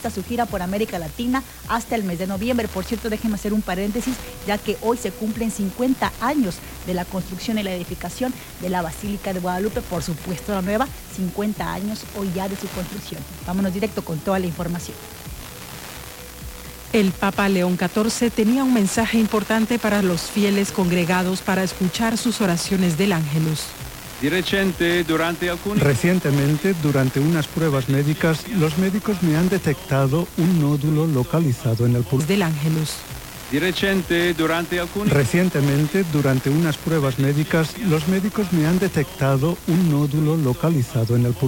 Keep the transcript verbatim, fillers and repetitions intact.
finaliza su gira por América Latina hasta el mes de noviembre. Por cierto, déjenme hacer un paréntesis, ya que hoy se cumplen cincuenta años de la construcción y la edificación de la Basílica de Guadalupe, por supuesto la nueva, cincuenta años hoy ya de su construcción. Vámonos directo con toda la información. El Papa León catorce tenía un mensaje importante para los fieles congregados para escuchar sus oraciones del Ángelus. Recientemente, durante unas pruebas médicas, los médicos me han detectado un nódulo localizado en el pulmón del Ángelus. Recientemente, durante unas pruebas médicas, los médicos me han detectado un nódulo localizado en el pulmón.